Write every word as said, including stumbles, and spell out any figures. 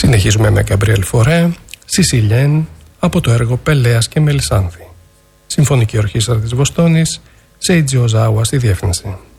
Συνεχίζουμε με Γκαμπριέλ Φορέ, Σισιλιέν, από το έργο Πελέας και Μελισάνθη. Συμφωνική Ορχήστρα της Βοστόνης, Σέιτζι Οζάουα στη διεύθυνση.